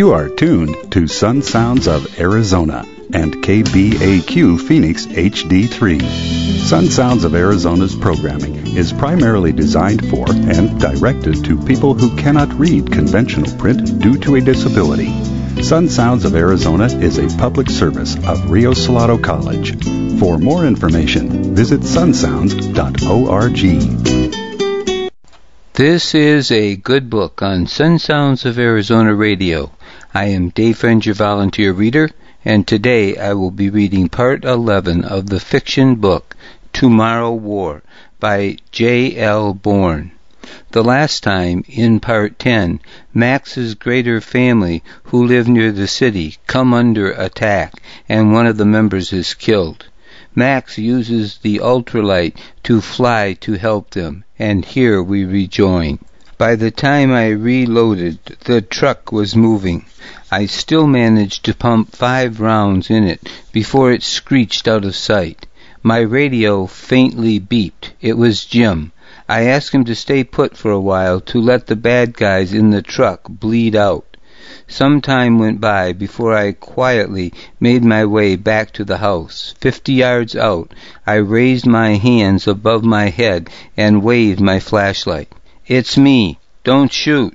You are tuned to Sun Sounds of Arizona and KBAQ Phoenix HD3. Sun Sounds of Arizona's programming is primarily designed for and directed to people who cannot read conventional print due to a disability. Sun Sounds of Arizona is a public service of Rio Salado College. For more information, visit sunsounds.org. This is a good book on Sun Sounds of Arizona Radio. I am Dave Friend, your volunteer reader, and today I will be reading Part 11 of the fiction book Tomorrow War by J.L. Bourne. The last time, in Part 10, Max's greater family, who live near the city, come under attack, and one of the members is killed. Max uses the ultralight to fly to help them, and here we rejoin. By the time I reloaded, the truck was moving. I still managed to pump 5 rounds in it before it screeched out of sight. My radio faintly beeped. It was Jim. I asked him to stay put for a while to let the bad guys in the truck bleed out. Some time went by before I quietly made my way back to the house. 50 yards out, I raised my hands above my head and waved my flashlight. "It's me. Don't shoot."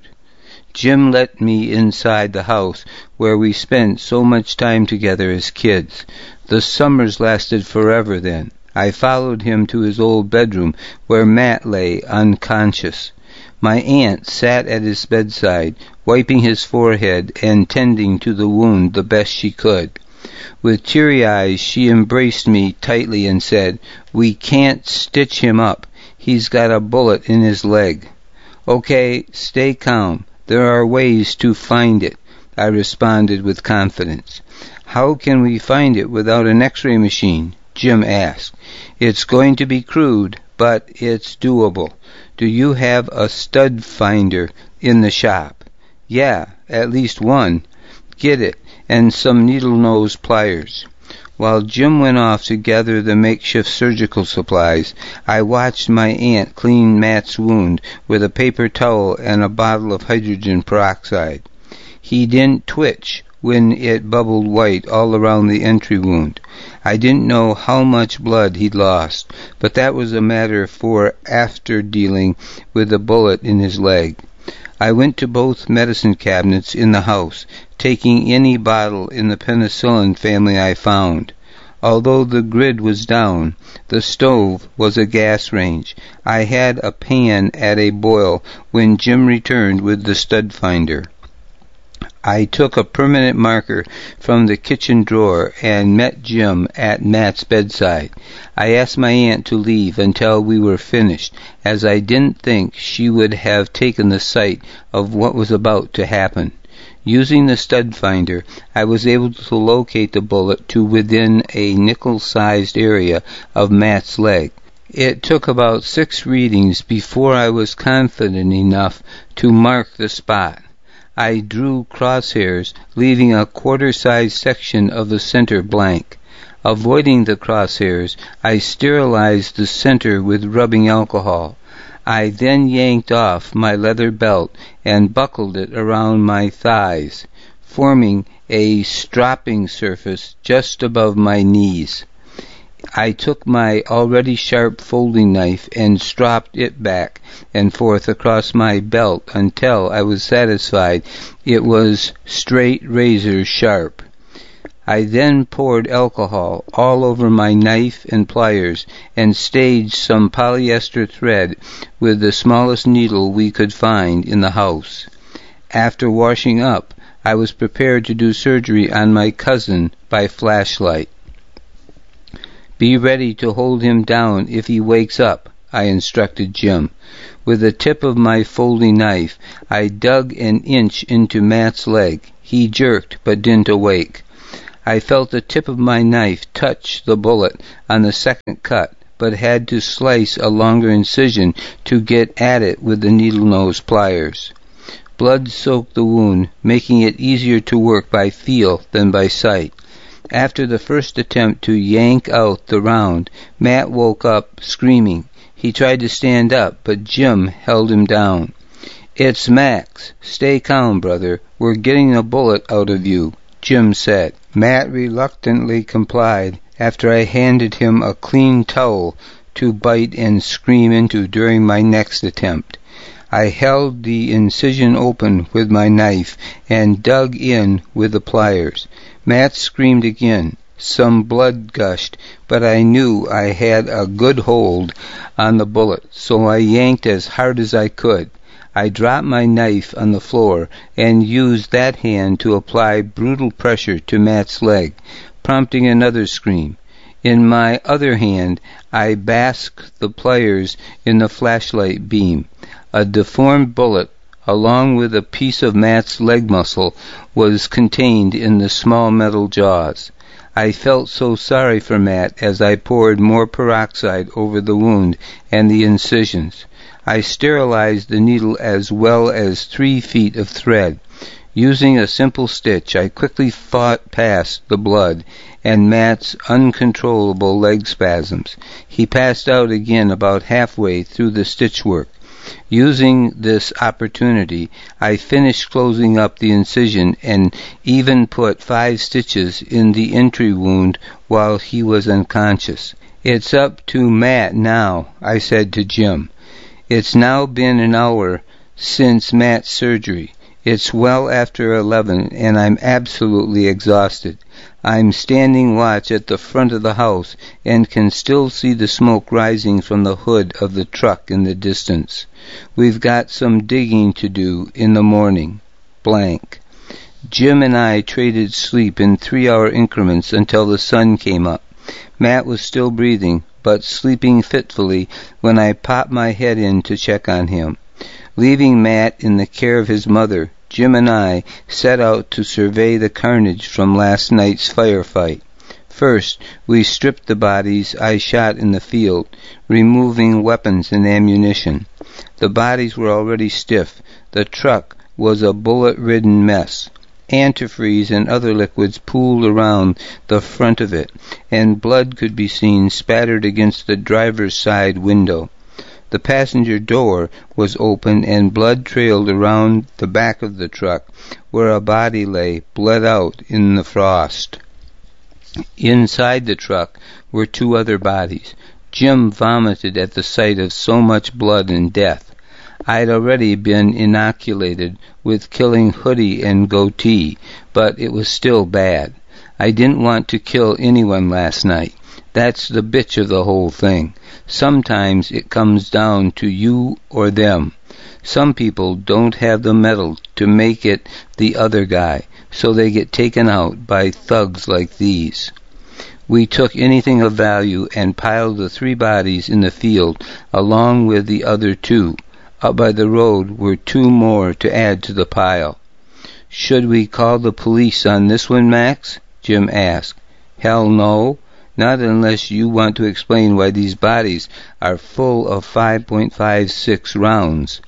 Jim let me inside the house where we spent so much time together as kids. The summers lasted forever then. I followed him to his old bedroom where Matt lay unconscious. My aunt sat at his bedside, wiping his forehead and tending to the wound the best she could. With teary eyes, she embraced me tightly and said, "We can't stitch him up. He's got a bullet in his leg." "Okay, stay calm. There are ways to find it," I responded with confidence. "How can we find it without an X-ray machine?" Jim asked. "It's going to be crude, but it's doable. Do you have a stud finder in the shop?" "Yeah, at least one." "Get it, and some needle-nose pliers." While Jim went off to gather the makeshift surgical supplies, I watched my aunt clean Matt's wound with a paper towel and a bottle of hydrogen peroxide. He didn't twitch when it bubbled white all around the entry wound. I didn't know how much blood he'd lost, but that was a matter for after dealing with the bullet in his leg. I went to both medicine cabinets in the house, taking any bottle in the penicillin family I found. Although the grid was down, the stove was a gas range. I had a pan at a boil when Jim returned with the stud finder. I took a permanent marker from the kitchen drawer and met Jim at Matt's bedside. I asked my aunt to leave until we were finished, as I didn't think she would have taken the sight of what was about to happen. Using the stud finder, I was able to locate the bullet to within a nickel-sized area of Matt's leg. It took about 6 readings before I was confident enough to mark the spot. I drew crosshairs, leaving a quarter-sized section of the center blank. Avoiding the crosshairs, I sterilized the center with rubbing alcohol. I then yanked off my leather belt and buckled it around my thighs, forming a stropping surface just above my knees. I took my already sharp folding knife and stropped it back and forth across my belt until I was satisfied it was straight razor sharp. I then poured alcohol all over my knife and pliers and staged some polyester thread with the smallest needle we could find in the house. After washing up, I was prepared to do surgery on my cousin by flashlight. "Be ready to hold him down if he wakes up," I instructed Jim. With the tip of my folding knife, I dug an inch into Matt's leg. He jerked, but didn't awake. I felt the tip of my knife touch the bullet on the second cut, but had to slice a longer incision to get at it with the needle-nose pliers. Blood soaked the wound, making it easier to work by feel than by sight. After the first attempt to yank out the round, Matt woke up screaming. He tried to stand up, but Jim held him down. "It's Max. Stay calm, brother. We're getting a bullet out of you," Jim said. Matt reluctantly complied after I handed him a clean towel to bite and scream into during my next attempt. I held the incision open with my knife and dug in with the pliers. Matt screamed again. Some blood gushed, but I knew I had a good hold on the bullet, so I yanked as hard as I could. I dropped my knife on the floor and used that hand to apply brutal pressure to Matt's leg, prompting another scream. In my other hand, I basked the pliers in the flashlight beam. A deformed bullet, along with a piece of Matt's leg muscle, was contained in the small metal jaws. I felt so sorry for Matt as I poured more peroxide over the wound and the incisions. I sterilized the needle as well as 3 feet of thread. Using a simple stitch, I quickly fought past the blood and Matt's uncontrollable leg spasms. He passed out again about halfway through the stitch work. Using this opportunity, I finished closing up the incision and even put 5 stitches in the entry wound while he was unconscious. "It's up to Matt now," I said to Jim. "It's now been an hour since Matt's surgery. It's well after 11, and I'm absolutely exhausted. I'm standing watch at the front of the house and can still see the smoke rising from the hood of the truck in the distance. We've got some digging to do in the morning. Blank." Jim and I traded sleep in 3-hour increments until the sun came up. Matt was still breathing, but sleeping fitfully when I popped my head in to check on him. Leaving Matt in the care of his mother, Jim and I set out to survey the carnage from last night's firefight. First, we stripped the bodies I shot in the field, removing weapons and ammunition. The bodies were already stiff. The truck was a bullet-ridden mess. Antifreeze and other liquids pooled around the front of it, and blood could be seen spattered against the driver's side window. The passenger door was open and blood trailed around the back of the truck, where a body lay, bled out in the frost. Inside the truck were 2 other bodies. Jim vomited at the sight of so much blood and death. I'd already been inoculated with killing Hoodie and Goatee, but it was still bad. I didn't want to kill anyone last night. That's the bitch of the whole thing. Sometimes it comes down to you or them. Some people don't have the mettle to make it the other guy, so they get taken out by thugs like these. We took anything of value and piled the 3 bodies in the field along with the other 2. Up by the road were 2 more to add to the pile. "Should we call the police on this one, Max?" Jim asked. "Hell no. Not unless you want to explain why these bodies are full of 5.56 rounds.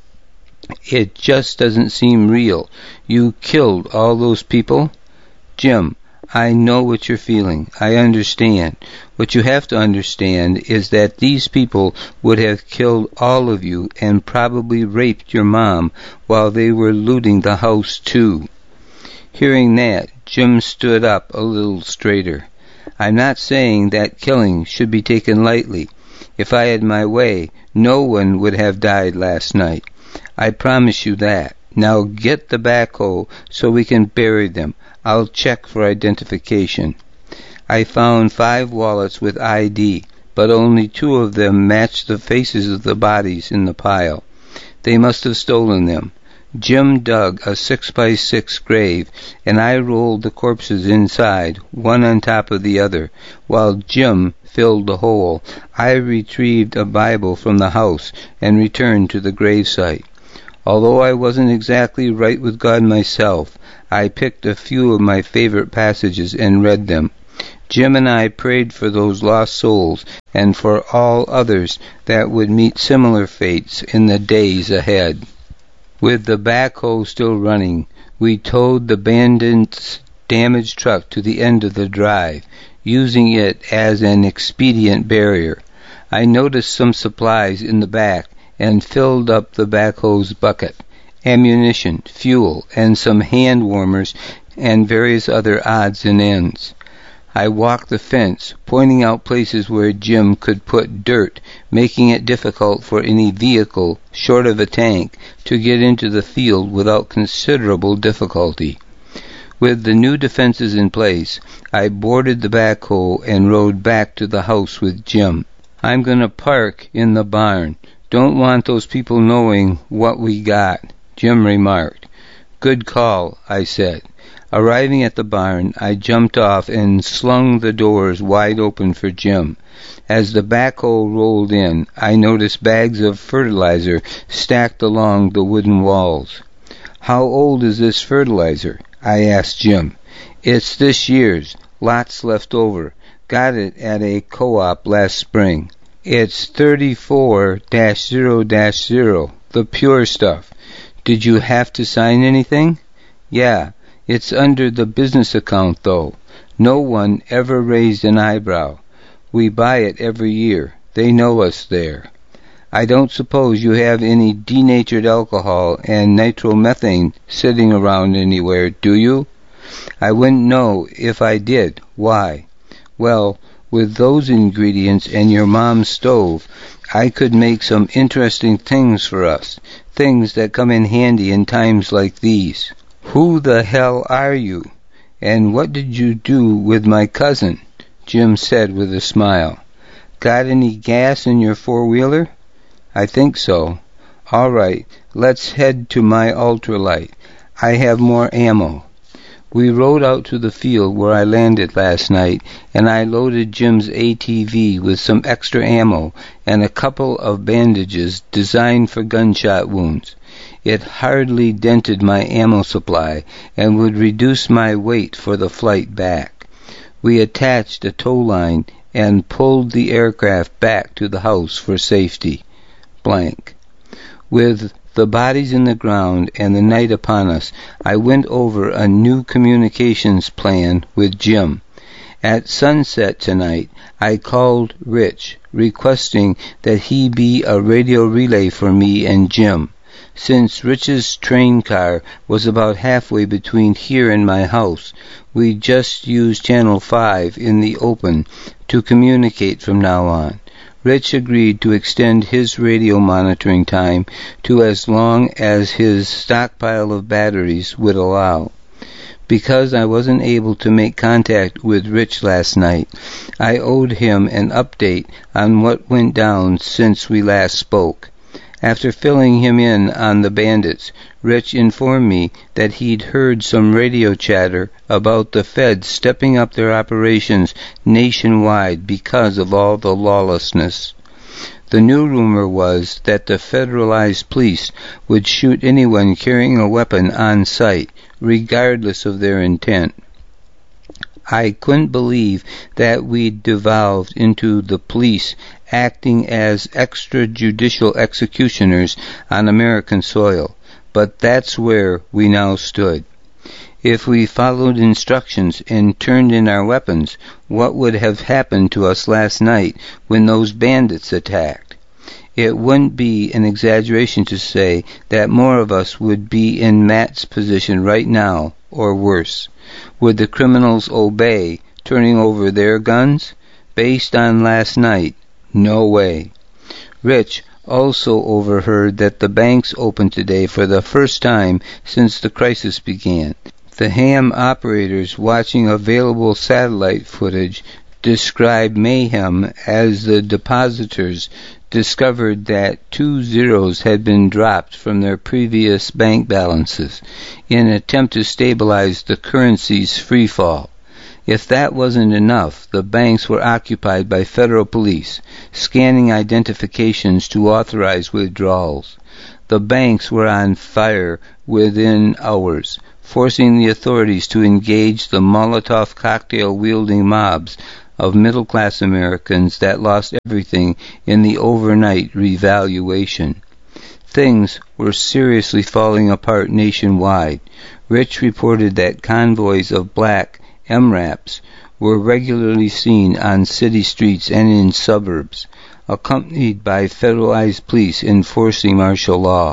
It just doesn't seem real. You killed all those people?" "Jim, I know what you're feeling. I understand. What you have to understand is that these people would have killed all of you and probably raped your mom while they were looting the house too." Hearing that, Jim stood up a little straighter. "I'm not saying that killing should be taken lightly. If I had my way, no one would have died last night. I promise you that. Now get the backhoe so we can bury them. I'll check for identification." I found 5 wallets with ID, but only 2 of them matched the faces of the bodies in the pile. They must have stolen them. Jim dug a 6x6 grave, and I rolled the corpses inside, one on top of the other. While Jim filled the hole, I retrieved a Bible from the house and returned to the gravesite. Although I wasn't exactly right with God myself, I picked a few of my favorite passages and read them. Jim and I prayed for those lost souls and for all others that would meet similar fates in the days ahead. With the backhoe still running, we towed the bandits' damaged truck to the end of the drive, using it as an expedient barrier. I noticed some supplies in the back and filled up the backhoe's bucket. ammunition, fuel, and some hand warmers and various other odds and ends. I walked the fence, pointing out places where Jim could put dirt, making it difficult for any vehicle, short of a tank, to get into the field without considerable difficulty. With the new defenses in place, I boarded the backhoe and rode back to the house with Jim. I'm going to park in the barn. Don't want those people knowing what we got, Jim remarked. Good call, I said. Arriving at the barn, I jumped off and slung the doors wide open for Jim. As the backhoe rolled in, I noticed bags of fertilizer stacked along the wooden walls. How old is this fertilizer? I asked Jim. It's this year's, lots left over. Got it at a co-op last spring. It's 34-0-0, the pure stuff. Did you have to sign anything? Yeah. It's under the business account, though. No one ever raised an eyebrow. We buy it every year. They know us there. I don't suppose you have any denatured alcohol and nitromethane sitting around anywhere, do you? I wouldn't know if I did. Why? Well, with those ingredients and your mom's stove, I could make some interesting things for us, things that come in handy in times like these. Who the hell are you? And what did you do with my cousin? Jim said with a smile. Got any gas in your four-wheeler? I think so. All right, let's head to my ultralight. I have more ammo. We rode out to the field where I landed last night, and I loaded Jim's ATV with some extra ammo and a couple of bandages designed for gunshot wounds. It hardly dented my ammo supply and would reduce my weight for the flight back. We attached a tow line and pulled the aircraft back to the house for safety. Blank. With the bodies in the ground and the night upon us, I went over a new communications plan with Jim. At sunset tonight, I called Rich, requesting that he be a radio relay for me and Jim. Since Rich's train car was about halfway between here and my house, we just used Channel 5 in the open to communicate from now on. Rich agreed to extend his radio monitoring time to as long as his stockpile of batteries would allow. Because I wasn't able to make contact with Rich last night, I owed him an update on what went down since we last spoke. After filling him in on the bandits, Rich informed me that he'd heard some radio chatter about the feds stepping up their operations nationwide because of all the lawlessness. The new rumor was that the federalized police would shoot anyone carrying a weapon on sight, regardless of their intent. I couldn't believe that we'd devolved into the police acting as extrajudicial executioners on American soil, but that's where we now stood. If we followed instructions and turned in our weapons, what would have happened to us last night when those bandits attacked? It wouldn't be an exaggeration to say that more of us would be in Matt's position right now, or worse. Would the criminals obey, turning over their guns? Based on last night, no way. Rich also overheard that the banks opened today for the first time since the crisis began. The ham operators watching available satellite footage described mayhem as the depositors discovered that 2 zeros had been dropped from their previous bank balances in an attempt to stabilize the currency's free fall. If that wasn't enough, the banks were occupied by federal police, scanning identifications to authorize withdrawals. The banks were on fire within hours, forcing the authorities to engage the Molotov cocktail-wielding mobs of middle-class Americans that lost everything in the overnight revaluation. Things were seriously falling apart nationwide. Rich reported that convoys of black MRAPs were regularly seen on city streets and in suburbs, accompanied by federalized police enforcing martial law.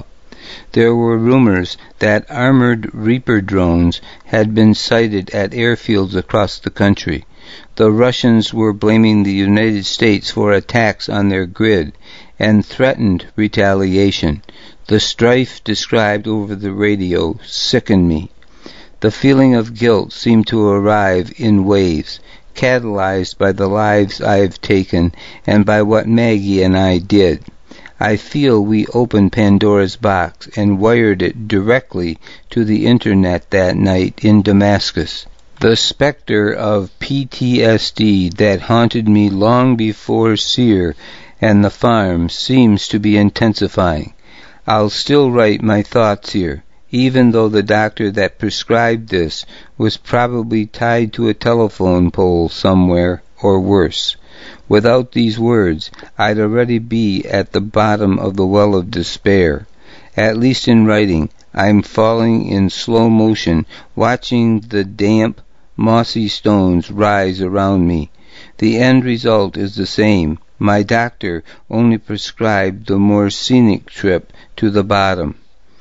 There were rumors that armored Reaper drones had been sighted at airfields across the country. The Russians were blaming the United States for attacks on their grid and threatened retaliation. The strife described over the radio sickened me. The feeling of guilt seemed to arrive in waves, catalyzed by the lives I've taken and by what Maggie and I did. I feel we opened Pandora's box and wired it directly to the internet that night in Damascus. The specter of PTSD that haunted me long before Sear and the farm seems to be intensifying. I'll still write my thoughts here, even though the doctor that prescribed this was probably tied to a telephone pole somewhere, or worse. Without these words, I'd already be at the bottom of the well of despair. At least in writing, I'm falling in slow motion, watching the damp, mossy stones rise around me. The end result is the same. My doctor only prescribed the more scenic trip to the bottom.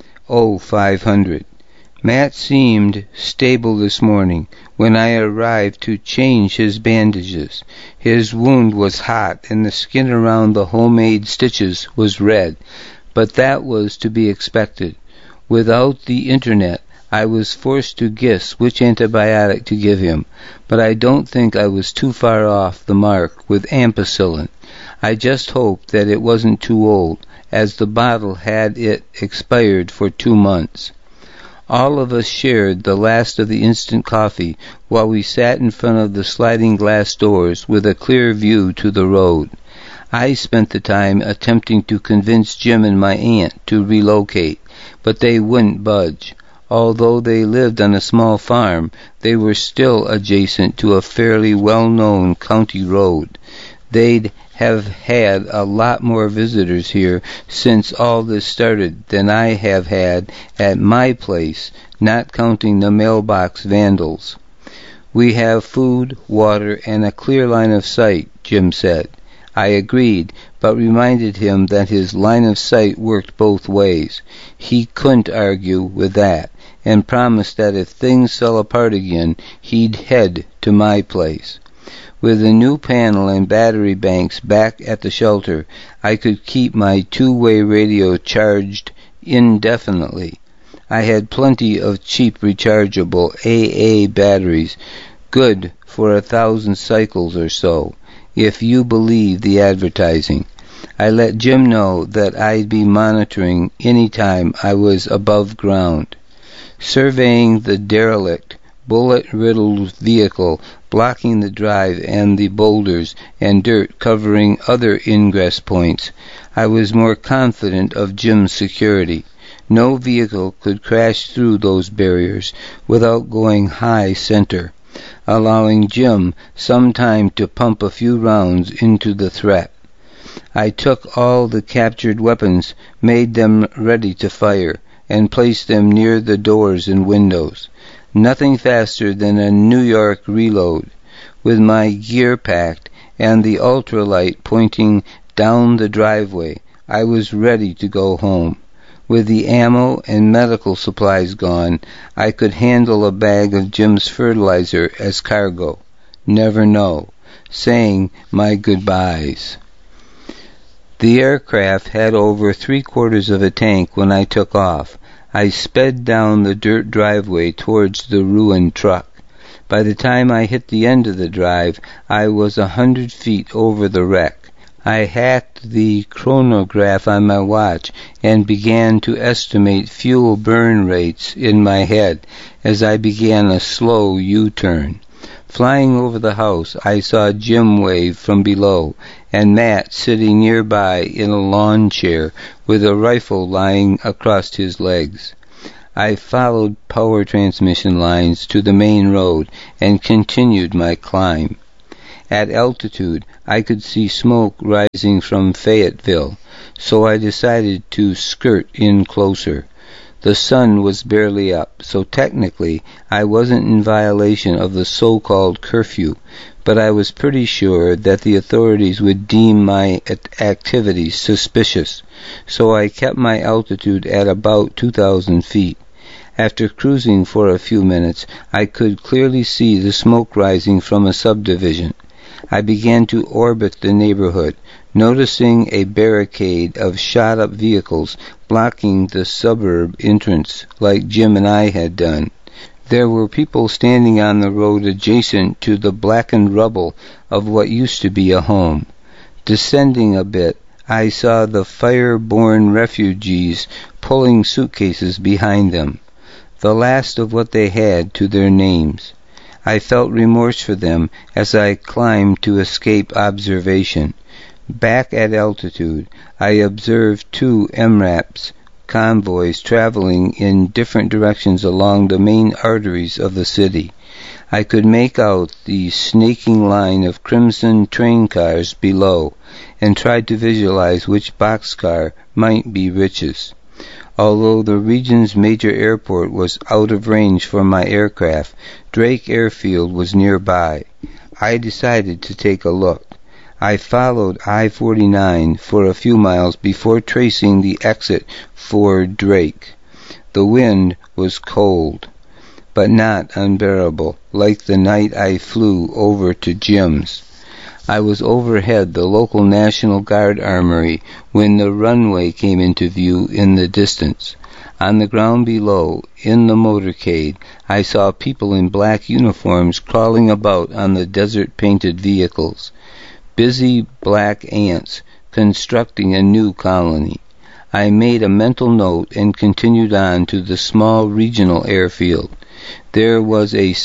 500. Matt seemed stable this morning when I arrived to change his bandages. His wound was hot and the skin around the homemade stitches was red, but that was to be expected. Without the internet, I was forced to guess which antibiotic to give him, but I don't think I was too far off the mark with ampicillin. I just hoped that it wasn't too old, as the bottle had it expired for 2 months. All of us shared the last of the instant coffee while we sat in front of the sliding glass doors with a clear view to the road. I spent the time attempting to convince Jim and my aunt to relocate, but they wouldn't budge. Although they lived on a small farm, they were still adjacent to a fairly well-known county road. They'd have had a lot more visitors here since all this started than I have had at my place, not counting the mailbox vandals. We have food, water, and a clear line of sight, Jim said. I agreed, but reminded him that his line of sight worked both ways. He couldn't argue with that, and promised that if things fell apart again, he'd head to my place. With a new panel and battery banks back at the shelter, I could keep my two-way radio charged indefinitely. I had plenty of cheap rechargeable AA batteries, good for 1,000 cycles or so, if you believe the advertising. I let Jim know that I'd be monitoring any time I was above ground. Surveying the derelict, bullet-riddled vehicle blocking the drive and the boulders and dirt covering other ingress points, I was more confident of Jim's security. No vehicle could crash through those barriers without going high center, allowing Jim some time to pump a few rounds into the threat. I took all the captured weapons, made them ready to fire, and placed them near the doors and windows. Nothing faster than a New York reload. With my gear packed and the ultralight pointing down the driveway, I was ready to go home. With the ammo and medical supplies gone, I could handle a bag of Jim's fertilizer as cargo. Never know. Saying my goodbyes. The aircraft had over 3/4 of a tank when I took off. I sped down the dirt driveway towards the ruined truck. By the time I hit the end of the drive, I was 100 feet over the wreck. I hacked the chronograph on my watch and began to estimate fuel burn rates in my head as I began a slow U-turn. Flying over the house, I saw Jim wave from below, and Matt sitting nearby in a lawn chair with a rifle lying across his legs. I followed power transmission lines to the main road and continued my climb. At altitude, I could see smoke rising from Fayetteville, so I decided to skirt in closer. The sun was barely up, so technically I wasn't in violation of the so-called curfew, but I was pretty sure that the authorities would deem my activities suspicious, so I kept my altitude at about 2,000 feet. After cruising for a few minutes, I could clearly see the smoke rising from a subdivision. I began to orbit the neighborhood, noticing a barricade of shot-up vehicles blocking the suburb entrance like Jim and I had done. There were people standing on the road adjacent to the blackened rubble of what used to be a home. Descending a bit, I saw the fire-born refugees pulling suitcases behind them, the last of what they had to their names. I felt remorse for them as I climbed to escape observation. Back at altitude, I observed two MRAPs convoys traveling in different directions along the main arteries of the city. I could make out the snaking line of crimson train cars below, and tried to visualize which boxcar might be richest. Although the region's major airport was out of range for my aircraft, Drake Airfield was nearby. I decided to take a look. I followed I-49 for a few miles before tracing the exit for Drake. The wind was cold, but not unbearable, like the night I flew over to Jim's. I was overhead the local National Guard armory when the runway came into view in the distance. On the ground below, in the motorcade, I saw people in black uniforms crawling about on the desert-painted vehicles. Busy black ants constructing a new colony. I made a mental note and continued on to the small regional airfield. There was a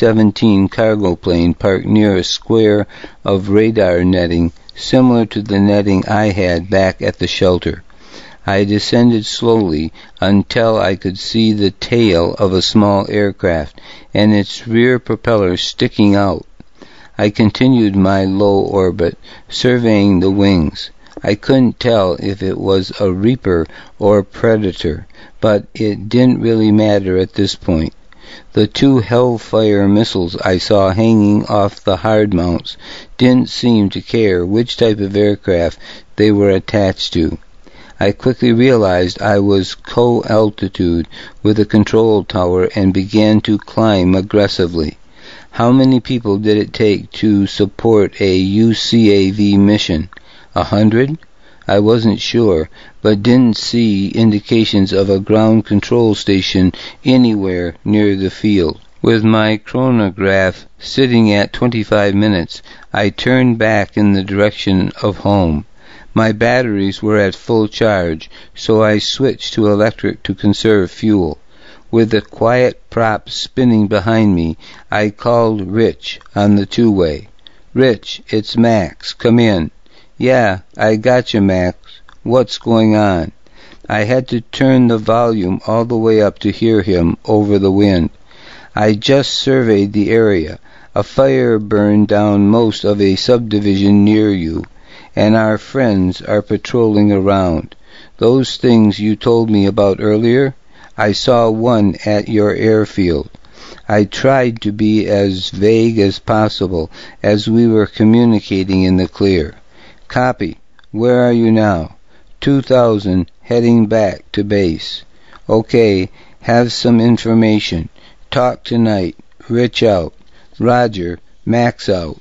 C-17 cargo plane parked near a square of radar netting similar to the netting I had back at the shelter. I descended slowly until I could see the tail of a small aircraft and its rear propeller sticking out. I continued my low orbit, surveying the wings. I couldn't tell if it was a Reaper or Predator, but it didn't really matter at this point. The two Hellfire missiles I saw hanging off the hard mounts didn't seem to care which type of aircraft they were attached to. I quickly realized I was co-altitude with a control tower and began to climb aggressively. How many people did it take to support a UCAV mission? 100? I wasn't sure, but didn't see indications of a ground control station anywhere near the field. With my chronograph sitting at 25 minutes, I turned back in the direction of home. My batteries were at full charge, so I switched to electric to conserve fuel. With the quiet prop spinning behind me, I called Rich on the two-way. "Rich, it's Max. Come in." "Yeah, I got you, Max. What's going on?" I had to turn the volume all the way up to hear him over the wind. "I just surveyed the area. A fire burned down most of a subdivision near you, and our friends are patrolling around. Those things you told me about earlier, I saw one at your airfield." I tried to be as vague as possible as we were communicating in the clear. "Copy. Where are you now?" 2,000, heading back to base. "Okay, have some information. Talk tonight. Rich out." "Roger. Max out."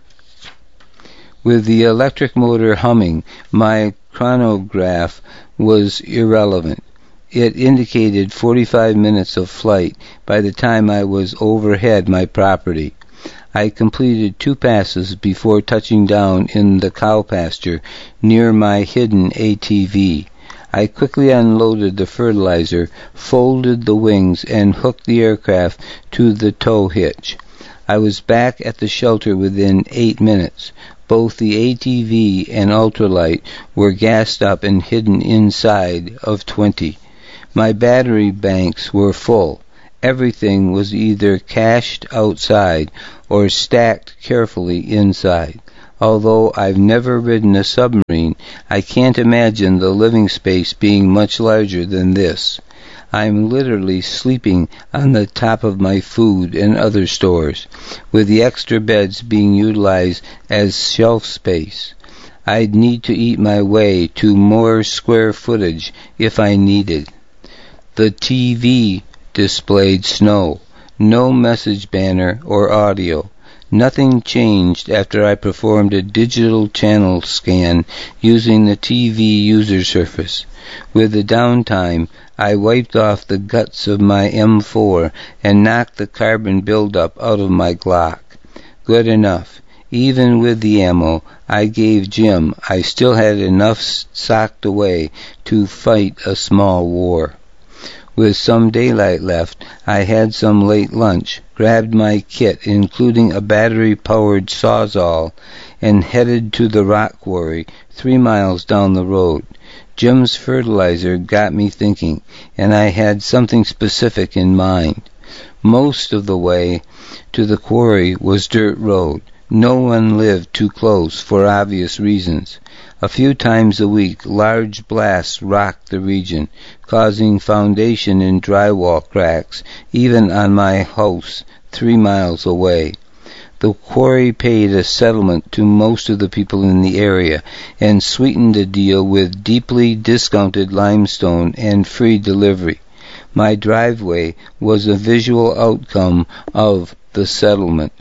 With the electric motor humming, my chronograph was irrelevant. It indicated 45 minutes of flight by the time I was overhead my property. I completed 2 passes before touching down in the cow pasture near my hidden ATV. I quickly unloaded the fertilizer, folded the wings, and hooked the aircraft to the tow hitch. I was back at the shelter within 8 minutes. Both the ATV and ultralight were gassed up and hidden inside of 20. My battery banks were full. Everything was either cached outside or stacked carefully inside. Although I've never ridden a submarine, I can't imagine the living space being much larger than this. I'm literally sleeping on the top of my food and other stores, with the extra beds being utilized as shelf space. I'd need to eat my way to more square footage if I needed. The TV displayed snow, no message banner or audio. Nothing changed after I performed a digital channel scan using the TV user surface. With the downtime, I wiped off the guts of my M4 and knocked the carbon buildup out of my Glock. Good enough. Even with the ammo I gave Jim, I still had enough socked away to fight a small war. With some daylight left, I had some late lunch, grabbed my kit, including a battery-powered Sawzall, and headed to the rock quarry 3 miles down the road. Jim's fertilizer got me thinking, and I had something specific in mind. Most of the way to the quarry was dirt road. No one lived too close for obvious reasons. A few times a week, large blasts rocked the region, causing foundation and drywall cracks, even on my house 3 miles away. The quarry paid a settlement to most of the people in the area and sweetened the deal with deeply discounted limestone and free delivery. My driveway was a visual outcome of the settlement.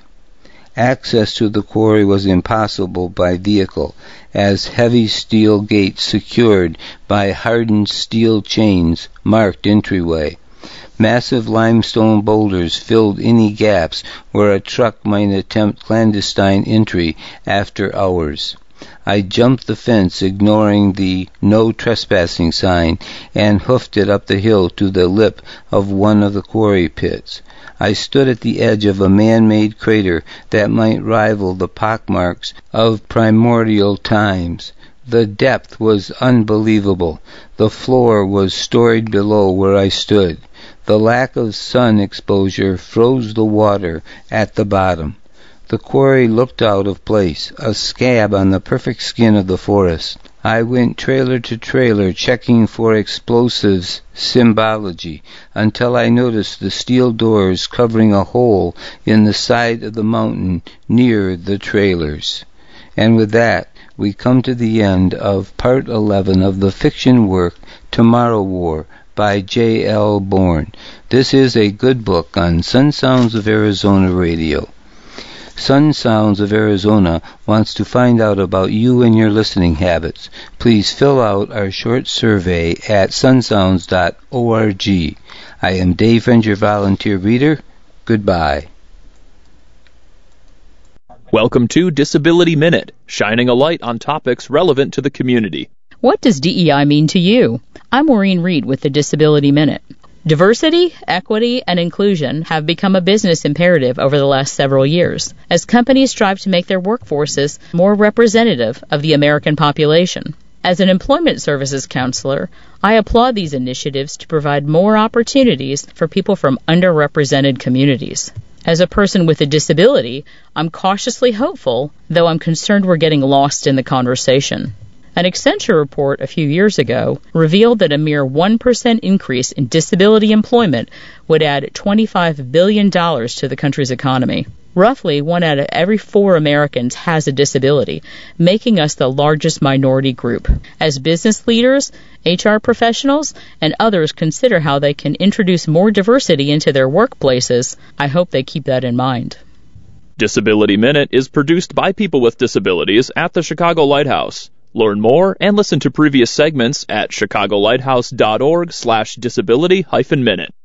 Access to the quarry was impossible by vehicle, as heavy steel gates secured by hardened steel chains marked entryway. Massive limestone boulders filled any gaps where a truck might attempt clandestine entry after hours. I jumped the fence, ignoring the no trespassing sign, and hoofed it up the hill to the lip of one of the quarry pits. I stood at the edge of a man-made crater that might rival the pockmarks of primordial times. The depth was unbelievable. The floor was storied below where I stood. The lack of sun exposure froze the water at the bottom. The quarry looked out of place, a scab on the perfect skin of the forest. I went trailer to trailer checking for explosives symbology until I noticed the steel doors covering a hole in the side of the mountain near the trailers. And with that, we come to the end of Part 11 of the fiction work Tomorrow War by J.L. Bourne. This is a good book on Sun Sounds of Arizona Radio. Sun Sounds of Arizona wants to find out about you and your listening habits. Please fill out our short survey at sunsounds.org. I am Dave Friend, your volunteer reader. Goodbye. Welcome to Disability Minute, shining a light on topics relevant to the community. What does DEI mean to you? I'm Maureen Reed with the Disability Minute. Diversity, equity, and inclusion have become a business imperative over the last several years, as companies strive to make their workforces more representative of the American population. As an employment services counselor, I applaud these initiatives to provide more opportunities for people from underrepresented communities. As a person with a disability, I'm cautiously hopeful, though I'm concerned we're getting lost in the conversation. An Accenture report a few years ago revealed that a mere 1% increase in disability employment would add $25 billion to the country's economy. Roughly 1 out of every 4 Americans has a disability, making us the largest minority group. As business leaders, HR professionals, and others consider how they can introduce more diversity into their workplaces, I hope they keep that in mind. Disability Minute is produced by people with disabilities at the Chicago Lighthouse. Learn more and listen to previous segments at chicagolighthouse.org/disability-minute.